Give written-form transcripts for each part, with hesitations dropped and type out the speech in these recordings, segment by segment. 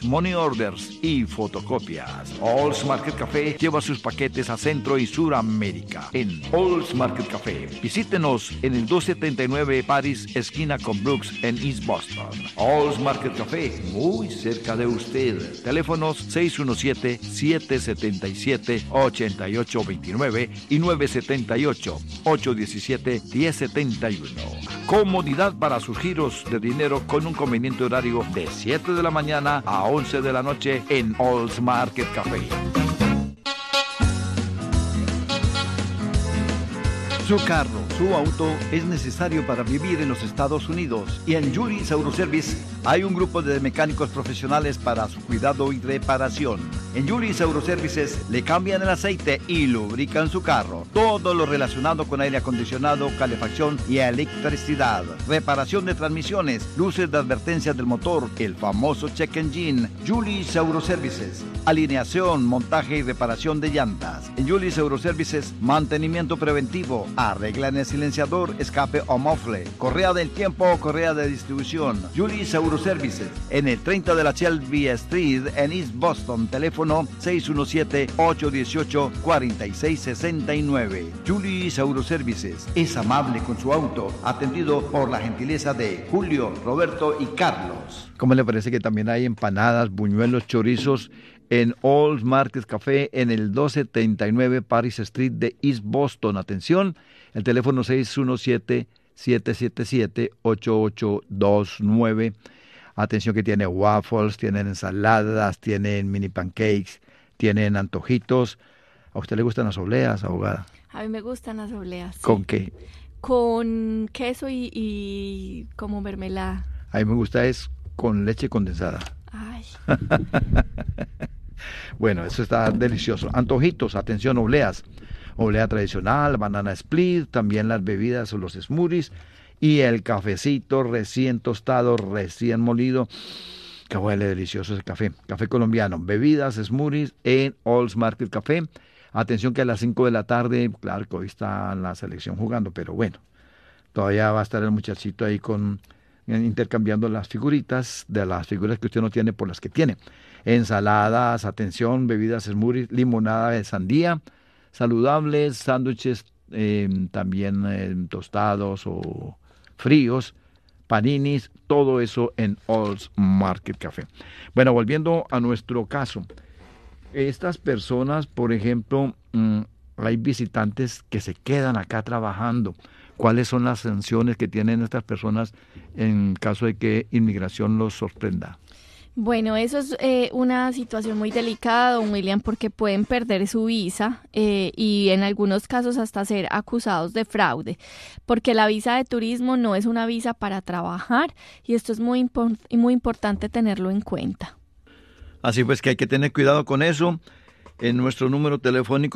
cheques, money orders y fotocopias. All's Market Café lleva sus paquetes a Centro y Suramérica. En All's Market Café, visítenos en el 279 Paris, esquina con Brooks en East Boston. All's Market Café, muy cerca de usted. Teléfonos 617-777-8829 y 978-817-1071. Comodidad para sus giros de dinero con un conveniente horario de 7 de la mañana a 11 de la noche en All's Market Café. Su carro, su auto es necesario para vivir en los Estados Unidos y en Julius Autoservice hay un grupo de mecánicos profesionales para su cuidado y reparación. En Julius Autoservices le cambian el aceite y lubrican su carro. Todo lo relacionado con aire acondicionado, calefacción y electricidad. Reparación de transmisiones, luces de advertencia del motor, el famoso check engine. Julius Autoservices. Alineación, montaje y reparación de llantas. En Julius Autoservices, mantenimiento preventivo. Arreglan el silenciador, escape o mofle. Correa del tiempo o correa de distribución. Julius Autoservices. En el 30 de la Shelby Street en East Boston. Teléfono 617-818-4669. Julius Autoservices. Es amable con su auto. Atendido por la gentileza de Julio, Roberto y Carlos. ¿Cómo le parece que también hay empanadas, buñuelos, chorizos en All's Market Café en el 279 Paris Street de East Boston? Atención, el teléfono 617-777-8829. Atención que tiene waffles, tienen ensaladas, tienen mini pancakes, tienen antojitos. ¿A usted le gustan las obleas, abogada? A mí me gustan las obleas. ¿Con sí. qué? Con queso y como mermelada. A mí me gusta es con leche condensada. Ay. Bueno, eso está delicioso. Antojitos, atención, obleas. Oblea tradicional, banana split, también las bebidas o los smoothies y el cafecito recién tostado, recién molido. Que huele delicioso ese café. Café colombiano, bebidas, smoothies en All's Market Café. Atención que a las 5 de la tarde, claro que hoy está la selección jugando, pero bueno, todavía va a estar el muchachito ahí intercambiando las figuritas, de las figuras que usted no tiene por las que tiene. Ensaladas, atención, bebidas, smoothies, limonada de sandía, saludables, sándwiches también tostados o fríos, paninis, todo eso en All's Market Café. Bueno, volviendo a nuestro caso, estas personas, por ejemplo, hay visitantes que se quedan acá trabajando. ¿Cuáles son las sanciones que tienen estas personas en caso de que inmigración los sorprenda? Bueno, eso es una situación muy delicada, don William, porque pueden perder su visa y en algunos casos hasta ser acusados de fraude, porque la visa de turismo no es una visa para trabajar y esto es muy importante tenerlo en cuenta. Así pues que hay que tener cuidado con eso. En nuestro número telefónico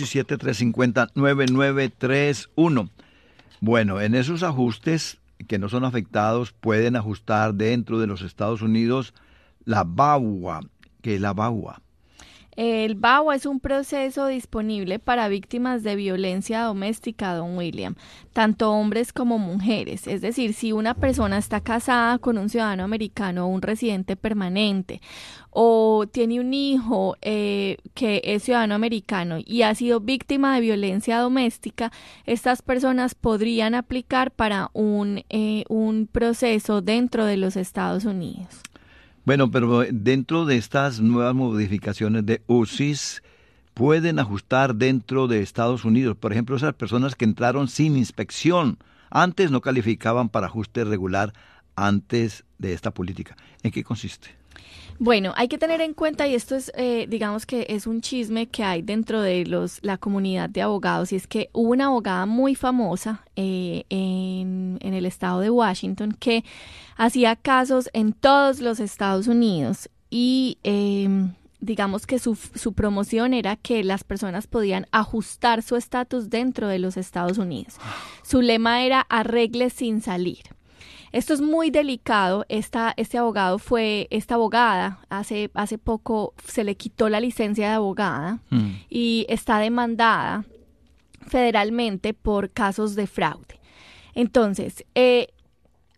617-350-9931. Bueno, en esos ajustes que no son afectados pueden ajustar dentro de los Estados Unidos la VAWA. ¿Qué es la VAWA? El VAWA es un proceso disponible para víctimas de violencia doméstica, don William, tanto hombres como mujeres. Es decir, si una persona está casada con un ciudadano americano o un residente permanente, o tiene un hijo que es ciudadano americano y ha sido víctima de violencia doméstica, estas personas podrían aplicar para un proceso dentro de los Estados Unidos. Bueno, pero dentro de estas nuevas modificaciones de UCIS, pueden ajustar dentro de Estados Unidos. Por ejemplo, esas personas que entraron sin inspección, antes no calificaban para ajuste regular antes de esta política. ¿En qué consiste? Bueno, hay que tener en cuenta, y esto es, digamos que es un chisme que hay dentro de la comunidad de abogados, y es que hubo una abogada muy famosa en el estado de Washington que hacía casos en todos los Estados Unidos y digamos que su promoción era que las personas podían ajustar su estatus dentro de los Estados Unidos. Su lema era arregle sin salir. Esto es muy delicado. Esta abogada, hace poco se le quitó la licencia de abogada y está demandada federalmente por casos de fraude. Entonces,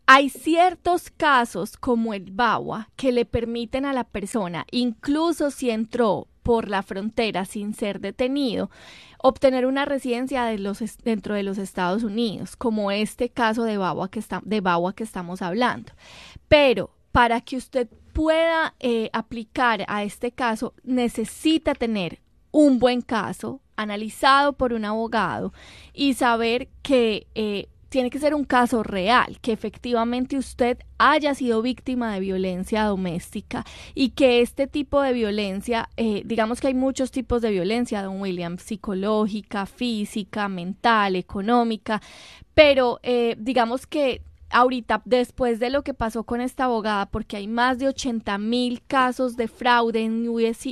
Hay ciertos casos como el VAWA que le permiten a la persona, incluso si entró por la frontera sin ser detenido, obtener una residencia dentro de los Estados Unidos, como este caso de VAWA que estamos hablando. Pero para que usted pueda aplicar a este caso, necesita tener un buen caso analizado por un abogado y saber que tiene que ser un caso real, que efectivamente usted haya sido víctima de violencia doméstica y que este tipo de violencia, digamos que hay muchos tipos de violencia, don William, psicológica, física, mental, económica, pero digamos que ahorita, después de lo que pasó con esta abogada, porque hay más de 80,000 casos de fraude en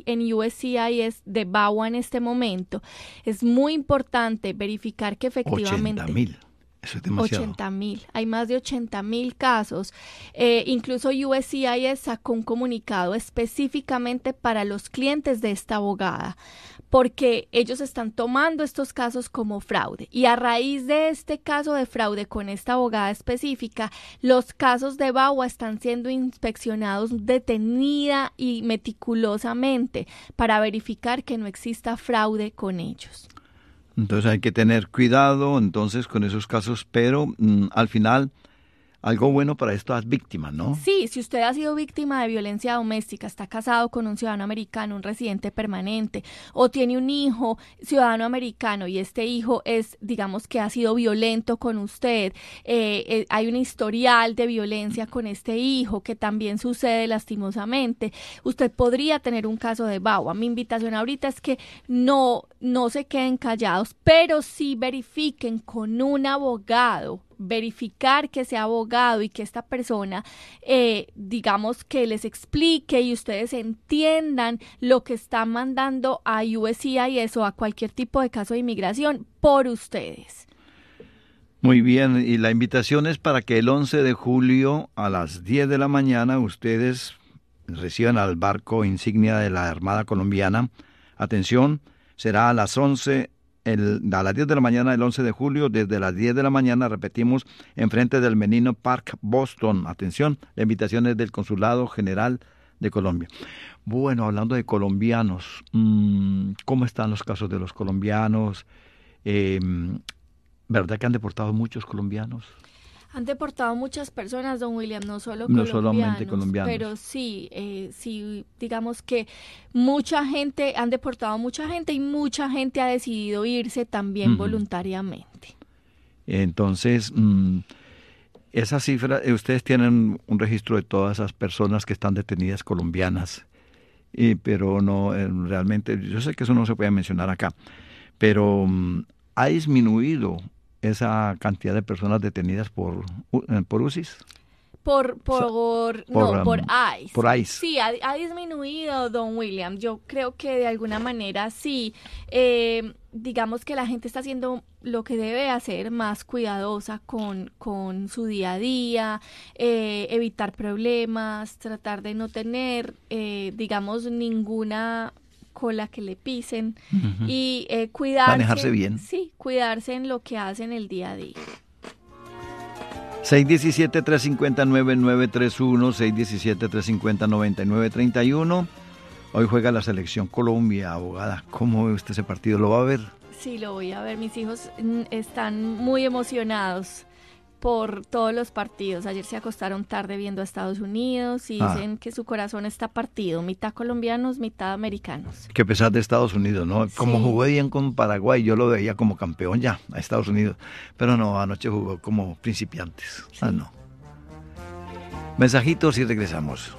USCIS de VAWA en este momento, es muy importante verificar que efectivamente... 80,000. Eso es demasiado. 80,000. Hay más de 80,000 casos. Incluso USCIS sacó un comunicado específicamente para los clientes de esta abogada, porque ellos están tomando estos casos como fraude. Y a raíz de este caso de fraude con esta abogada específica, los casos de VAWA están siendo inspeccionados detenida y meticulosamente para verificar que no exista fraude con ellos. Entonces hay que tener cuidado entonces con esos casos, pero al final algo bueno para estas víctimas, ¿no? Sí, si usted ha sido víctima de violencia doméstica, está casado con un ciudadano americano, un residente permanente, o tiene un hijo ciudadano americano y este hijo es, digamos que ha sido violento con usted, hay un historial de violencia con este hijo que también sucede lastimosamente, usted podría tener un caso de VAWA. Mi invitación ahorita es que no se queden callados, pero sí verifiquen con un abogado, verificar que sea abogado y que esta persona, digamos, que les explique y ustedes entiendan lo que está mandando a USCIS o a cualquier tipo de caso de inmigración por ustedes. Muy bien, y la invitación es para que el 11 de julio a las 10 de la mañana ustedes reciban al barco insignia de la Armada Colombiana. Atención, será a las 11 a las 10 de la mañana el 11 de julio, desde las 10 de la mañana, repetimos, enfrente del Menino Park, Boston. Atención, la invitación es del Consulado General de Colombia. Bueno, hablando de colombianos, ¿cómo están los casos de los colombianos? ¿Verdad que han deportado muchos colombianos? Han deportado muchas personas, don William, no solamente colombianos, pero sí, digamos que mucha gente, han deportado mucha gente y mucha gente ha decidido irse también voluntariamente. Entonces, esa cifra, ustedes tienen un registro de todas esas personas que están detenidas colombianas, pero no, realmente, yo sé que eso no se puede mencionar acá, pero ha disminuido esa cantidad de personas detenidas por UCIS. Por ICE. Por ICE. Sí, ha disminuido, don William. Yo creo que de alguna manera sí. Digamos que la gente está haciendo lo que debe hacer, más cuidadosa con su día a día, evitar problemas, tratar de no tener, digamos, ninguna cola que le pisen y cuidarse. Manejarse bien. Sí, cuidarse en lo que hacen el día a día. 617-350-9931, 617-350-9931. Hoy juega la Selección Colombia, abogada. ¿Cómo ve usted ese partido? ¿Lo va a ver? Sí, lo voy a ver. Mis hijos están muy emocionados por todos los partidos. Ayer se acostaron tarde viendo a Estados Unidos y dicen que su corazón está partido, mitad colombianos, mitad americanos. Que a pesar de Estados Unidos, ¿no? Como sí. Jugó bien con Paraguay, yo lo veía como campeón ya a Estados Unidos, pero no, anoche jugó como principiantes. Sí. No. Mensajitos y regresamos.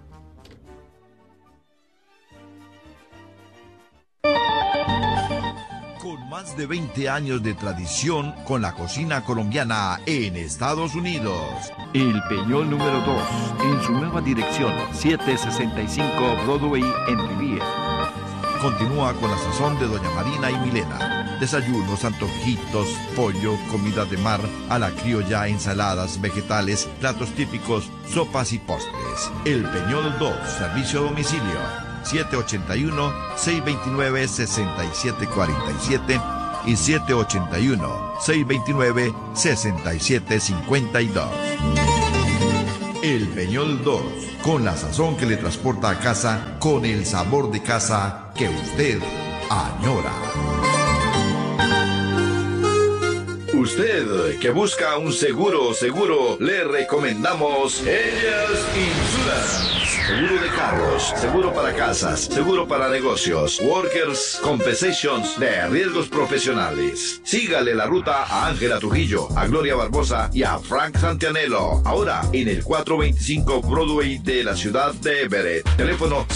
Más de 20 años de tradición con la cocina colombiana en Estados Unidos. El Peñol número 2, en su nueva dirección, 765 Broadway en Riviera. Continúa con la sazón de doña Marina y Milena. Desayunos, antojitos, pollo, comida de mar, a la criolla, ensaladas, vegetales, platos típicos, sopas y postres. El Peñol 2, servicio a domicilio. 781-629-6747 y 781-629-6752. El Peñol 2, con la sazón que le transporta a casa, con el sabor de casa que usted añora. Usted que busca un seguro, le recomendamos Ellas Insurance. Seguro de carros, seguro para casas, seguro para negocios, Workers' Compensations de riesgos profesionales. Sígale la ruta a Ángela Trujillo, a Gloria Barbosa y a Frank Santianello. Ahora en el 425 Broadway de la ciudad de Everett. Teléfono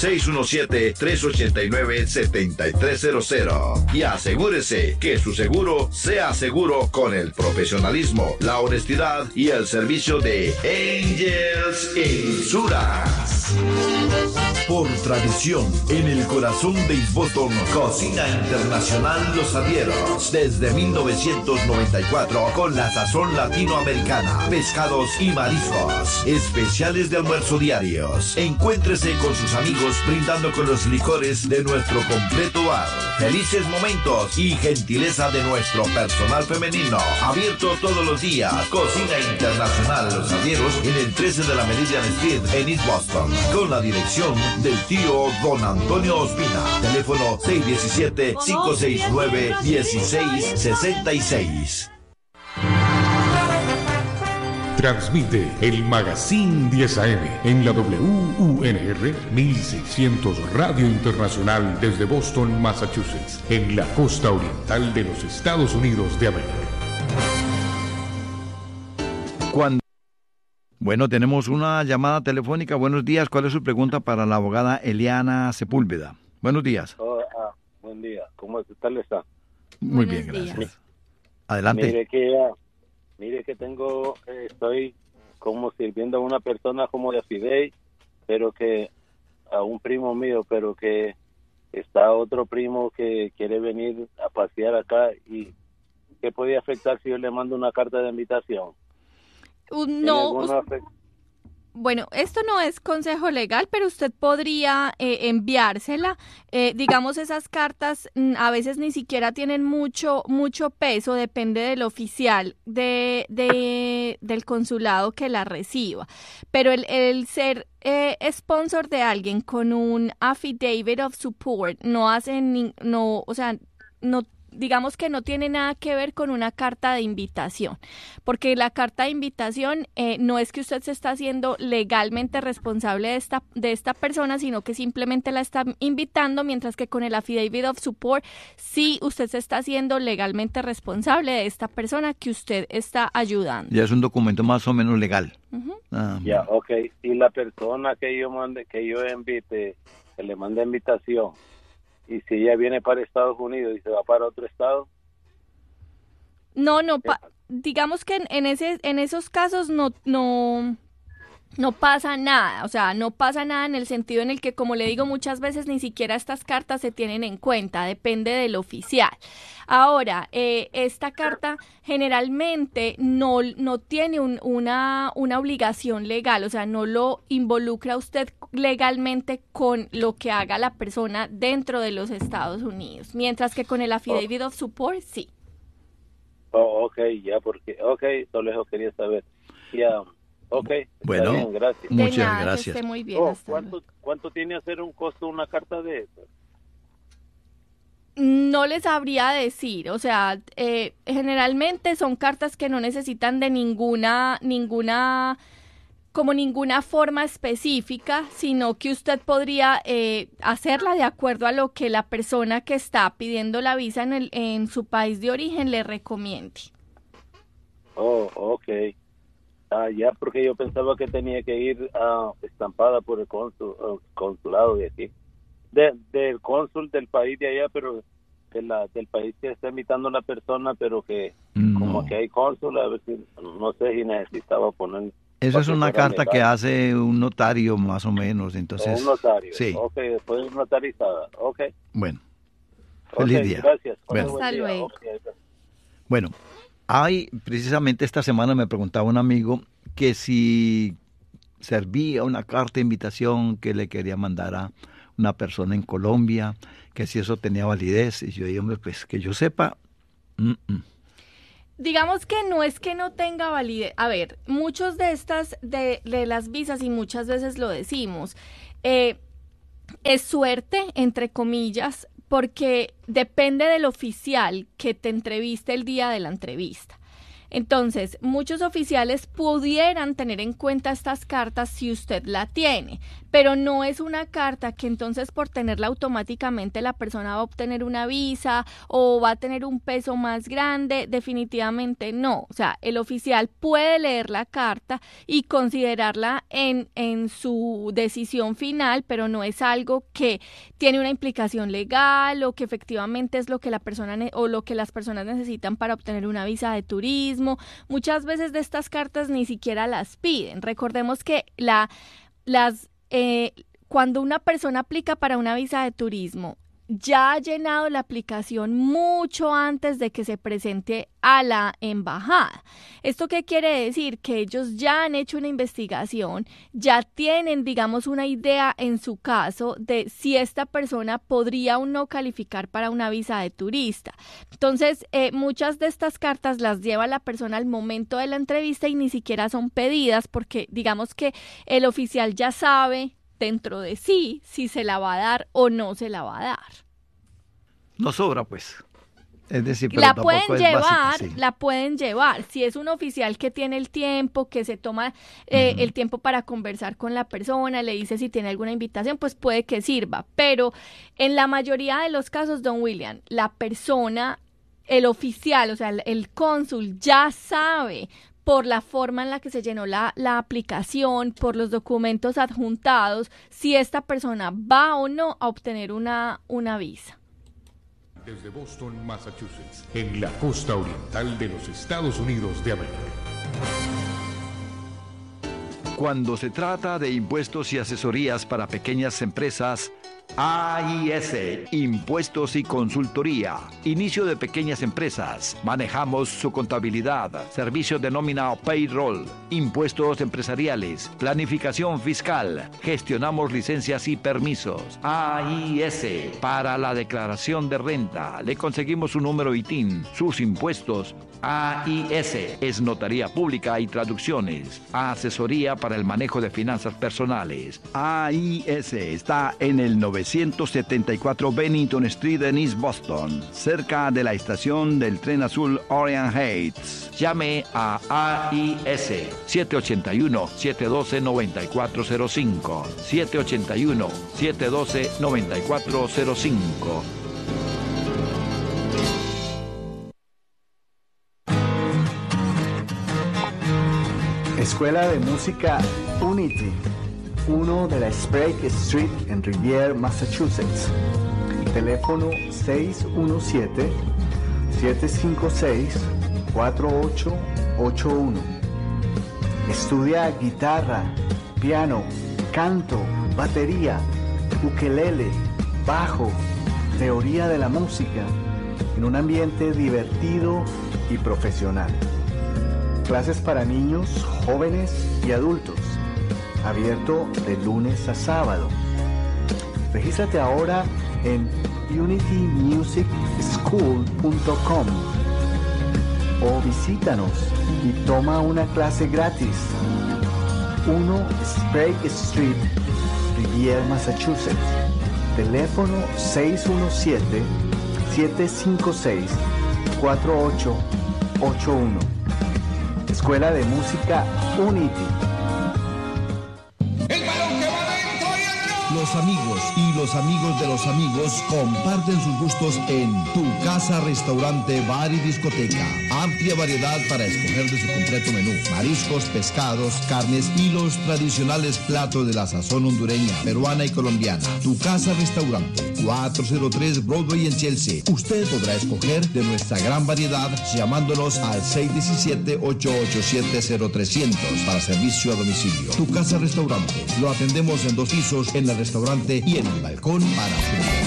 617-389-7300. Y asegúrese que su seguro sea seguro con el profesionalismo, la honestidad y el servicio de Angels Insurance. Por tradición, en el corazón de East Boston, Cocina Internacional Los Avieros, desde 1994, con la sazón latinoamericana, pescados y mariscos, especiales de almuerzo diarios. Encuéntrese con sus amigos brindando con los licores de nuestro completo bar. Felices momentos y gentileza de nuestro personal femenino. Abierto todos los días. Cocina Internacional Los Avieros en el 13 de la Meridian Street en East Boston, con la dirección del tío Don Antonio Ospina. Teléfono 617-569-1666. Transmite el Magazine 10 AM en la WUNR 1600 Radio Internacional desde Boston, Massachusetts, en la costa oriental de los Estados Unidos de América. Bueno, tenemos una llamada telefónica. Buenos días. ¿Cuál es su pregunta para la abogada Eliana Sepúlveda? Buenos días. Buen día. ¿Cómo tal está? Muy Buenos bien, gracias. días. Adelante. Mire que estoy como sirviendo a una persona como de Fidei, pero que a un primo mío, pero que está otro primo que quiere venir a pasear acá y que puede afectar si yo le mando una carta de invitación. Bueno, esto no es consejo legal, pero usted podría enviársela. Digamos, esas cartas a veces ni siquiera tienen mucho peso, depende del oficial del consulado que la reciba. Pero el ser sponsor de alguien con un affidavit of support digamos que no tiene nada que ver con una carta de invitación, porque la carta de invitación no es que usted se está haciendo legalmente responsable de esta persona, sino que simplemente la está invitando, mientras que con el affidavit of support sí usted se está haciendo legalmente responsable de esta persona que usted está ayudando. Ya es un documento más o menos legal. Uh-huh. Ya, okay. Y la persona que yo invite, que le mande invitación, y si ella viene para Estados Unidos y se va para otro estado. Digamos que en esos casos no pasa nada, o sea, no pasa nada en el sentido en el que, como le digo, muchas veces ni siquiera estas cartas se tienen en cuenta, depende del oficial. Ahora, esta carta generalmente no tiene una obligación legal, o sea, no lo involucra usted legalmente con lo que haga la persona dentro de los Estados Unidos, mientras que con el affidavit of support, sí. Solo eso quería saber. Ya. Bueno, bien, gracias. Muchas gracias. Que esté muy bien. ¿Cuánto tiene hacer un costo una carta de eso? No les sabría decir, o sea, generalmente son cartas que no necesitan de ninguna forma específica, sino que usted podría hacerla de acuerdo a lo que la persona que está pidiendo la visa en su país de origen le recomiende. Ya, porque yo pensaba que tenía que ir estampada por el consulado de aquí, del cónsul del país de allá, pero del país que está invitando a la persona, pero que como que hay cónsul, a ver si, no sé si necesitaba poner. Eso es una carta que hace un notario más o menos, entonces. Un notario. Sí. Después notarizada. Bueno. Feliz día. Gracias. Bueno. Hasta luego. Bueno. Precisamente esta semana me preguntaba un amigo que si servía una carta de invitación que le quería mandar a una persona en Colombia, que si eso tenía validez. Y yo digo, pues que yo sepa, digamos que no es que no tenga validez. A ver, muchos de las visas, y muchas veces lo decimos, es suerte, entre comillas, porque depende del oficial que te entreviste el día de la entrevista. Entonces, muchos oficiales pudieran tener en cuenta estas cartas si usted la tiene, pero no es una carta que entonces por tenerla automáticamente la persona va a obtener una visa o va a tener un peso más grande. Definitivamente no. O sea, el oficial puede leer la carta y considerarla en su decisión final, pero no es algo que tiene una implicación legal o que efectivamente es lo que la persona o lo que las personas necesitan para obtener una visa de turismo. Muchas veces de estas cartas ni siquiera las piden. Recordemos que cuando una persona aplica para una visa de turismo, ya ha llenado la aplicación mucho antes de que se presente a la embajada. ¿Esto qué quiere decir? Que ellos ya han hecho una investigación, ya tienen, digamos, una idea en su caso de si esta persona podría o no calificar para una visa de turista. Entonces, muchas de estas cartas las lleva la persona al momento de la entrevista y ni siquiera son pedidas porque, digamos que el oficial ya sabe dentro de sí si se la va a dar o no se la va a dar. No sobra, pues. Es decir, pero la pueden llevar, básica, sí. La pueden llevar. Si es un oficial que tiene el tiempo, que se toma el tiempo para conversar con la persona, le dice si tiene alguna invitación, pues puede que sirva. Pero en la mayoría de los casos, don William, la persona, el oficial, o sea, el cónsul ya sabe por la forma en la que se llenó la aplicación, por los documentos adjuntados, si esta persona va o no a obtener una visa. Desde Boston, Massachusetts, en la costa oriental de los Estados Unidos de América. Cuando se trata de impuestos y asesorías para pequeñas empresas, AIS, Impuestos y Consultoría. Inicio de pequeñas empresas. Manejamos su contabilidad, servicios de nómina o payroll, impuestos empresariales, planificación fiscal. Gestionamos licencias y permisos. AIS, para la declaración de renta. Le conseguimos su número ITIN, sus impuestos. AIS es notaría pública y traducciones. Asesoría para el manejo de finanzas personales. AIS está en el 974 Bennington Street en East Boston, cerca de la estación del tren azul Orient Heights. Llame a AIS 781-712-9405. 781-712-9405. Escuela de Música Unity, 1 de la Sprague Street en Rivier, Massachusetts. Teléfono 617-756-4881. Estudia guitarra, piano, canto, batería, ukelele, bajo, teoría de la música, en un ambiente divertido y profesional. Clases para niños, jóvenes y adultos. Abierto de lunes a sábado. Regístrate ahora en unitymusicschool.com o visítanos y toma una clase gratis. 1 Sprague Street, Rivier, Massachusetts. Teléfono 617-756-4881. Escuela de Música Unity. Los amigos y los amigos de los amigos comparten sus gustos en Tu Casa, Restaurante, Bar y Discoteca. Amplia variedad para escoger de su completo menú. Mariscos, pescados, carnes y los tradicionales platos de la sazón hondureña, peruana y colombiana. Tu Casa, Restaurante, 403 Broadway en Chelsea. Usted podrá escoger de nuestra gran variedad llamándonos al 617-887-0300 para servicio a domicilio. Tu Casa, Restaurante. Lo atendemos en 2 pisos en el restaurante y en el balcón para su